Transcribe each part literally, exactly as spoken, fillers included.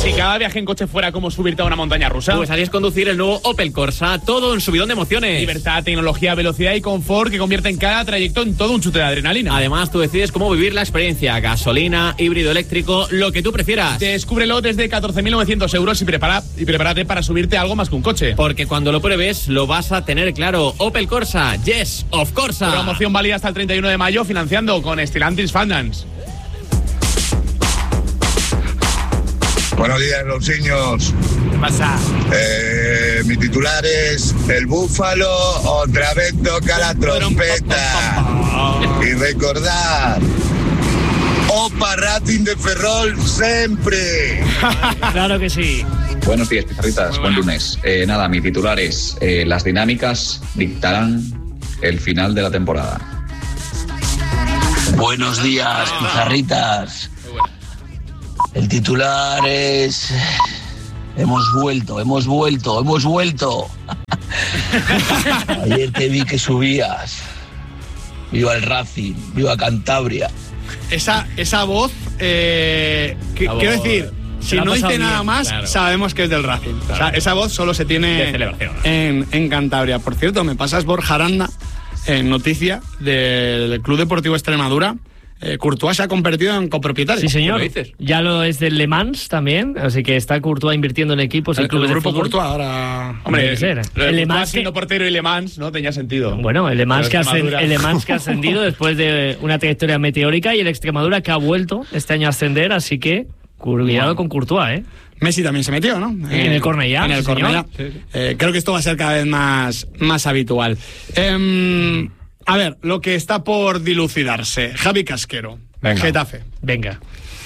Si cada viaje en coche fuera como subirte a una montaña rusa, pues harías conducir el nuevo Opel Corsa, todo un subidón de emociones. Libertad, tecnología, velocidad y confort que convierten cada trayecto en todo un chute de adrenalina. Además, tú decides cómo vivir la experiencia, gasolina, híbrido eléctrico, lo que tú prefieras. Descúbrelo desde catorce mil novecientos euros y, prepara, y prepárate para subirte a algo más que un coche. Porque cuando lo pruebes, lo vas a tener claro. Opel Corsa, yes, of Corsa. Promoción válida hasta el treinta y uno de mayo, financiando con Stellantis Finance. Buenos días, Lousiños. ¿Qué pasa? Eh, mi titular es: el búfalo otra vez toca la trompeta. Y recordar, Opa Racing de Ferrol siempre. Claro que sí. Buenos días, pizarritas. Buen lunes. Eh, nada, mi titular es: eh, las dinámicas dictarán el final de la temporada. Buenos días, pizarritas. El titular es: hemos vuelto, hemos vuelto, hemos vuelto. Ayer te vi que subías. Viva el Racing, viva Cantabria. Esa, esa voz, eh, que, voz, quiero decir, si no dice nada bien, más, claro. sabemos que es del Racing. Claro. O sea, esa voz solo se tiene de celebración, ¿no? en, en Cantabria. Por cierto, me pasas Borja Aranda, en noticia del Club Deportivo Extremadura. Eh, Courtois se ha convertido en copropietario. Sí, señor. ¿Lo dices? Ya lo es del Le Mans también, así que está Courtois invirtiendo en equipos y el, clubes el grupo de fútbol. Courtois ahora. Hombre, Debe ser. lo de El Le Courtois Mans siendo que- portero y Le Mans no tenía sentido. Bueno, el Le Mans, que ha, ascend- Extremadura. el Le Mans que ha ascendido después de una trayectoria meteórica y el Extremadura que ha vuelto este año a ascender, así que cuidado Bueno. con Courtois, ¿eh? Messi también se metió, ¿no? En el Cornellá, En el sí, señor. Cornellá. Sí, sí. Eh, creo que esto va a ser cada vez más, más habitual. Eh, a ver, lo que está por dilucidarse. Javi Casquero, Venga. Getafe. Venga.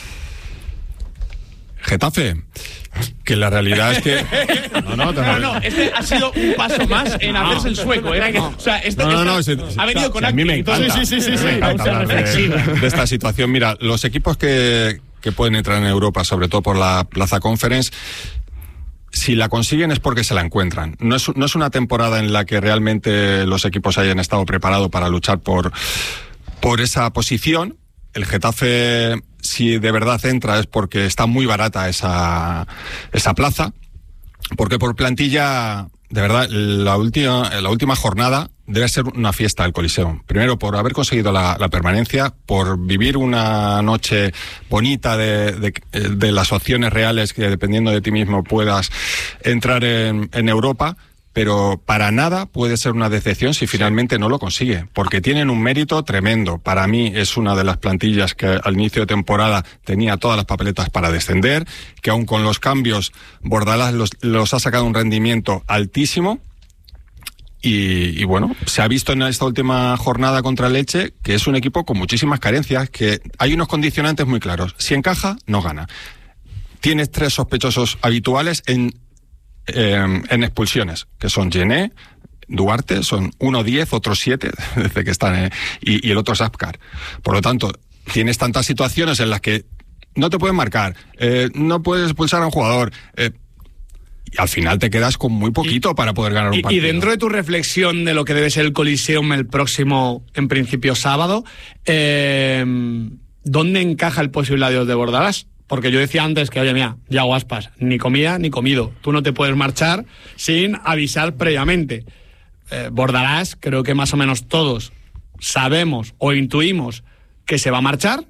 Getafe, que la realidad es que... No, no, no, no, este ha sido un paso más en hacerse el sueco, ¿eh? No. O sea, esto, No, no, no, esto se- ha venido se- con a mí me acting. encanta. Sí, sí, sí, sí, Me sí. encanta Pausa hablar de, reflexiva. de esta situación. Mira, los equipos que, que pueden entrar en Europa, sobre todo por la Plaza Conference, si la consiguen es porque se la encuentran. No es, no es una temporada en la que realmente los equipos hayan estado preparados para luchar por, por esa posición. El Getafe, si de verdad entra, es porque está muy barata esa, esa plaza. Porque por plantilla, de verdad, la última, la última jornada debe ser una fiesta del Coliseo. Primero, por haber conseguido la, la permanencia, por vivir una noche bonita de, de, de las opciones reales que, dependiendo de ti mismo, puedas entrar en, en Europa. Pero para nada puede ser una decepción si finalmente no lo consigue, porque tienen un mérito tremendo. Para mí es una de las plantillas que al inicio de temporada tenía todas las papeletas para descender, que aun con los cambios Bordalás los, los ha sacado un rendimiento altísimo. Y, y bueno, se ha visto en esta última jornada contra Elche que es un equipo con muchísimas carencias, que hay unos condicionantes muy claros. Si encaja, no gana. Tienes tres sospechosos habituales en Eh, en expulsiones, que son Gené, Duarte, son uno diez, otros siete, desde que están, eh, y, y el otro es Apcar. Por lo tanto, tienes tantas situaciones en las que no te pueden marcar, eh, no puedes expulsar a un jugador, eh, y al final te quedas con muy poquito Y- para poder ganar un Y, partido. y dentro de tu reflexión de lo que debe ser el Coliseum el próximo, en principio, sábado, eh, ¿dónde encaja el posible adiós de Bordalás? Porque yo decía antes que, oye, mira, Yago Aspas, ni comida ni comido. Tú no te puedes marchar sin avisar previamente. Eh, Bordalás, creo que más o menos todos sabemos o intuimos que se va a marchar,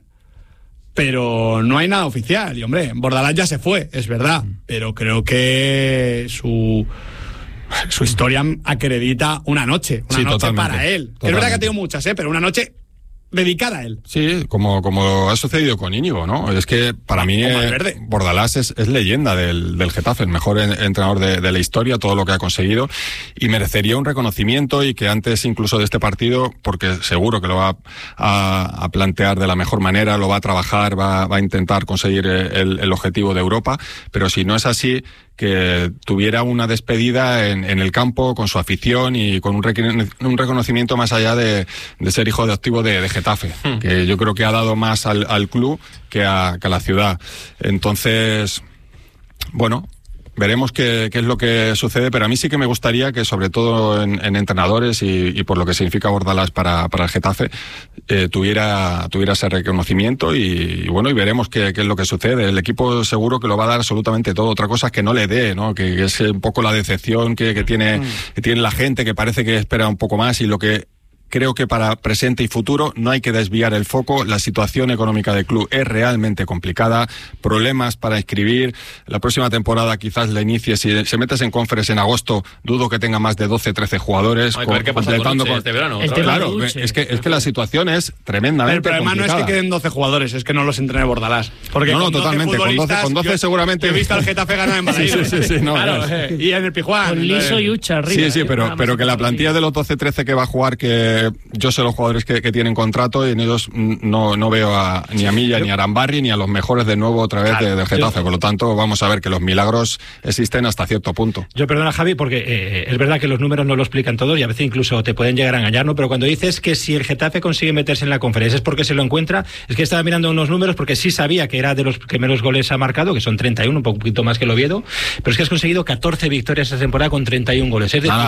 pero no hay nada oficial. Y, hombre, Bordalás ya se fue, es verdad, pero creo que su... Su historia acredita una noche, una Sí, noche totalmente, para él. Que es verdad totalmente. que ha tenido muchas, ¿eh? Pero una noche dedicada a él. Sí, como, como ha sucedido con Íñigo, ¿no? Es que para mí Como eh, Valverde. Bordalás es, es leyenda del, del Getafe, el mejor en- entrenador de, de la historia, todo lo que ha conseguido, y merecería un reconocimiento, y que antes incluso de este partido, porque seguro que lo va a, a plantear de la mejor manera, lo va a trabajar, va, va a intentar conseguir el, el objetivo de Europa, pero si no es así, que tuviera una despedida en, en el campo con su afición y con un, requ- un reconocimiento más allá de, de ser hijo adoptivo de, de Getafe, hmm. que yo creo que ha dado más al, al club que a, que a la ciudad. Entonces, bueno, veremos qué, qué es lo que sucede, pero a mí sí que me gustaría que, sobre todo en, en entrenadores y, y por lo que significa Bordalás para, para el Getafe, eh, tuviera, tuviera ese reconocimiento y, y bueno, y veremos qué, qué es lo que sucede. El equipo seguro que lo va a dar absolutamente todo. Otra cosa es que no le dé, ¿no? Que, que es un poco la decepción que, que tiene, que tiene la gente, que parece que espera un poco más, y lo que creo que para presente y futuro no hay que desviar el foco. La situación económica del club es realmente complicada, problemas para inscribir. La próxima temporada quizás la inicie, si se metes en Conference en agosto, dudo que tenga más de doce, trece jugadores. Ay, con, ¿qué pasa con Uche este verano? El tema Claro, de Uche. es que, es que la situación es tremendamente Pero el problema complicada. no es que queden doce jugadores, es que no los entrene Bordalás. Porque No, no, con doce totalmente, con doce- futbolistas, con doce yo- seguramente- yo he visto al Getafe ganar en Madrid. Sí, sí, sí, sí, no, claro, es- eh, y en el Pijuán. Con Liso entonces- y Ucha arriba. Sí, sí, ¿eh? pero, Nada más pero que la por plantilla de los doce trece que va a jugar, que yo sé los jugadores que, que tienen contrato, y en ellos mm, no, no veo a, ni a Milla, ni a Arambarri, ni a los mejores de nuevo otra vez de, del Getafe. Por lo tanto, vamos a ver que los milagros existen hasta cierto punto. Yo perdona, Javi, porque eh, es verdad que los números no lo explican todo y a veces incluso te pueden llegar a engañar, ¿no? Pero cuando dices que si el Getafe consigue meterse en la conferencia es porque se lo encuentra, es que estaba mirando unos números porque sí sabía que era de los que menos goles ha marcado, que son treinta y uno, un poquito más que el Oviedo, pero es que has conseguido catorce victorias esta temporada con treinta y un goles. Es decir, Nada,